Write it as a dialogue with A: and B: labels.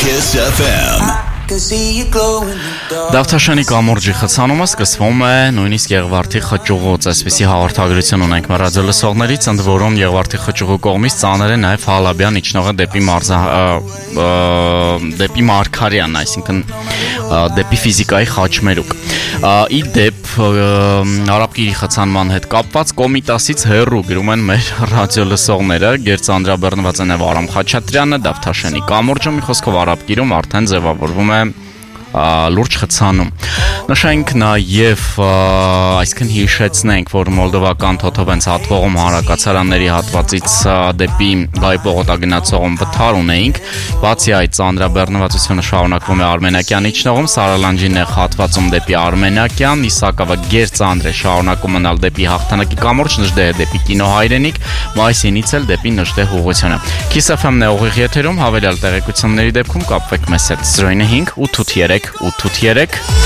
A: Kiss FM.
B: Դավթաշանի կամուրջի խցանումը սկսվում է նույնիսկ Եղվարդի խճուղուց, այսպիսի հաղորդագրություն ունենք մեր ռադիոլսողներից, ընդ որում Եղվարդի խճուղու կողմից ծանր է նաև Հալաբյան իջնողը դեպի Մարգարյան, այսինքն դեպի ֆիզիկայի խաչմերուկ։ Ի դեպ Արաբկիրի խցանման հետ կապված Կոմիտասից հեռու գրում են մեր ռադիոլսողները, գերծանրաբեռնված է նաև Արամ Խաչատրյանը, Դավթաշանի կամուրջը, մի խոսքով Արաբկիրում արդեն ձևավորվում է լուրջ խցանում։ Նշենք նաև, այսինքն հիշեցնենք, որ մոլդովական թոթովենց հատվողում հանրակացարանների հատվածից դեպի Գայ պողոտագնացողում վթար ունեինք, բացի այդ ծանրաբեռնվածությունը շարունակվում է Արմենակյան իջնողում, Սարալանջի նեղ հատվածում դեպի Արմենակյան, Իսակավը գերծանր է շարունակում մնալ դեպի Հաղթանակի կամուրջ, Նժդեհը դեպի Կինո Հայրենիք, Մայիսինից էլ դեպի Նժդեհ ուղղությունը։ Kiss FM-ն է ուղիղ եթերում, հավելյալ տեղեկությունների դեպքում կապվեք մեզ հետ 05 883 883